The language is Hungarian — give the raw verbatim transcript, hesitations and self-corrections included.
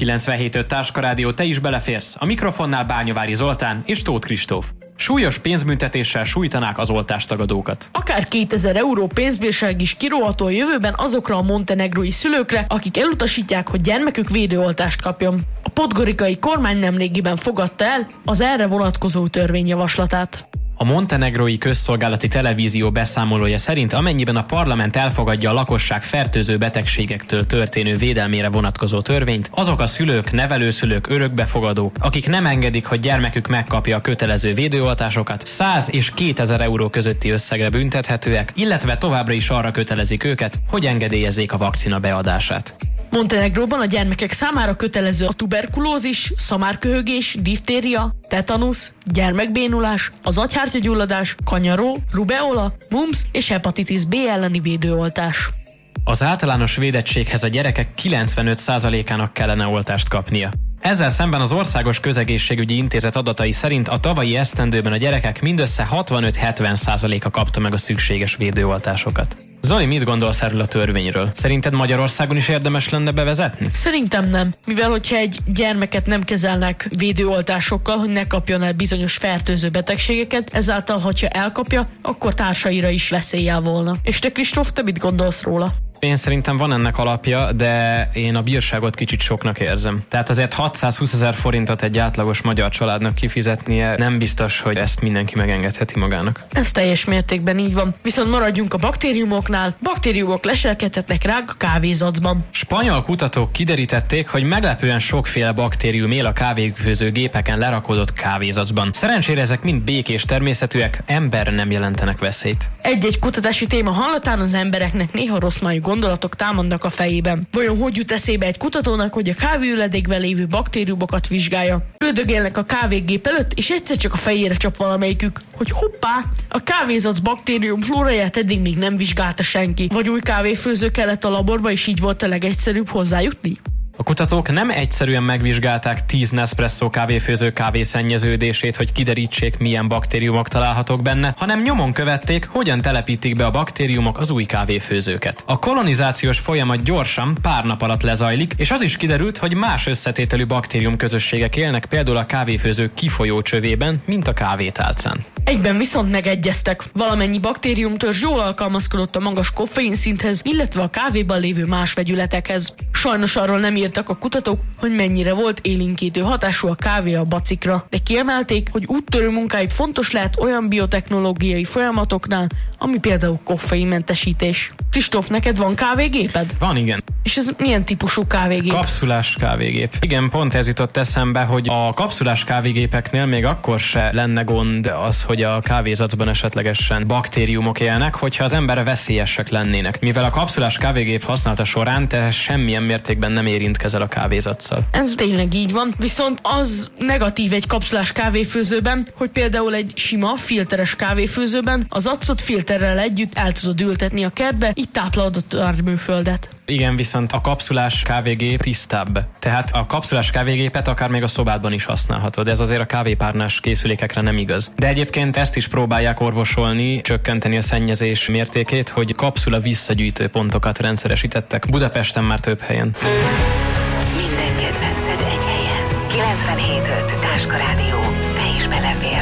kilencvenhét öt Táska Rádió, te is beleférsz. A mikrofonnál Bányavári Zoltán és Tóth Kristóf. Súlyos pénzbüntetéssel sújtanák az oltástagadókat. Akár kétezer euró pénzbírság is kiróható a jövőben azokra a montenegrói szülőkre, akik elutasítják, hogy gyermekük védőoltást kapjon. A podgorikai kormány nemrégiben fogadta el az erre vonatkozó törvényjavaslatát. A montenegrói közszolgálati televízió beszámolója szerint, amennyiben a parlament elfogadja a lakosság fertőző betegségektől történő védelmére vonatkozó törvényt, azok a szülők, nevelőszülők, örökbefogadók, akik nem engedik, hogy gyermekük megkapja a kötelező védőoltásokat, száz és kétezer euró közötti összegre büntethetőek, illetve továbbra is arra kötelezik őket, hogy engedélyezzék a vakcina beadását. Montenegróban a gyermekek számára kötelező a tuberkulózis, szamárköhögés, diftéria, tetanusz, gyermekbénulás, az agyhártyagyulladás, kanyaró, rubeola, mumps és hepatitis B elleni védőoltás. Az általános védettséghez a gyerekek kilencvenöt százalékának kellene oltást kapnia. Ezzel szemben az Országos Közegészségügyi Intézet adatai szerint a tavalyi esztendőben a gyerekek mindössze hatvanöt-hetven százaléka kapta meg a szükséges védőoltásokat. Zoli, mit gondolsz erről a törvényről? Szerinted Magyarországon is érdemes lenne bevezetni? Szerintem nem. Mivel hogyha egy gyermeket nem kezelnek védőoltásokkal, hogy ne kapjon el bizonyos fertőző betegségeket, ezáltal, hogyha elkapja, akkor társaira is veszéllyel volna. És te, Kristóf, te mit gondolsz róla? Én szerintem van ennek alapja, de én a bírságot kicsit soknak érzem. Tehát azért hatszázhúszezer forintot egy átlagos magyar családnak kifizetnie nem biztos, hogy ezt mindenki megengedheti magának. Ez teljes mértékben így van. Viszont maradjunk a baktériumoknál. Baktériumok leselkedhetnek ránk a kávézacban. Spanyol kutatók kiderítették, hogy meglepően sokféle baktérium él a kávéfőző gépeken lerakodott kávézacban. Szerencsére ezek mind békés természetűek, emberre nem jelentenek veszélyt. Egy-egy kutatási téma hallatán az embereknek néha rossz májú gondolatok támadnak a fejében. Vajon hogy jut eszébe egy kutatónak, hogy a kávéüledékben lévő baktériumokat vizsgálja? Üldögélnek a kávégép előtt, és egyszer csak a fejére csap valamelyikük, hogy hoppá, a kávézac baktérium flóráját eddig még nem vizsgálta senki. Vagy új kávéfőző kellett a laborba, és így volt a legegyszerűbb hozzájutni? A kutatók nem egyszerűen megvizsgálták tíz Nespresso kávéfőző kávészennyeződését, hogy kiderítsék, milyen baktériumok találhatók benne, hanem nyomon követték, hogyan telepítik be a baktériumok az új kávéfőzőket. A kolonizációs folyamat gyorsan, pár nap alatt lezajlik, és az is kiderült, hogy más összetételű baktérium közösségek élnek például a kávéfőző kifolyó csövében, mint a kávétálcán. Egyben viszont megegyeztek. Valamennyi baktériumtörzs jól alkalmazkodott a magas koffein szinthez, illetve a kávéban lévő más vegyületekhez. Sajnos arról nem írtak a kutatók, hogy mennyire volt élénkítő hatású a kávé a bacikra, de kiemelték, hogy úttörő munkáig fontos lehet olyan biotechnológiai folyamatoknál, ami például koffeinmentesítés. Kristóf, neked van kávégéped? Van, igen. És ez milyen típusú kávégép? Kapszulás kávégép. Igen, pont ez jutott eszembe, hogy a kapszulás kávégépeknél még akkor se lenne gond az, hogy a kávézacban esetlegesen baktériumok élnek, hogyha az emberre veszélyesek lennének. Mivel a kapszulás kávégép használata során te semmilyen mértékben nem érintkezel a kávézaccal. Ez tényleg így van, viszont az negatív egy kapszulás kávéfőzőben, hogy például egy sima, filteres kávéfőzőben az acot filterrel együtt el tudod ültetni a kertbe, így táplálod a termőföldet. Igen, viszont a kapszulás kávégép tisztább. Tehát a kapszulás kávégépet akár még a szobádban is használhatod. Ez azért a kávépárnás készülékekre nem igaz. De egyébként ezt is próbálják orvosolni, csökkenteni a szennyezés mértékét, hogy kapszula visszagyűjtő pontokat rendszeresítettek. Budapesten már több helyen. Minden kedvenced egy helyen. kilencvenhét öt Táska Rádió.